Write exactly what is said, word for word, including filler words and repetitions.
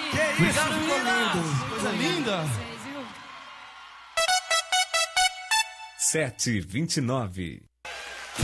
Que isso, ficou lindo. Coisa linda. sete e vinte e nove.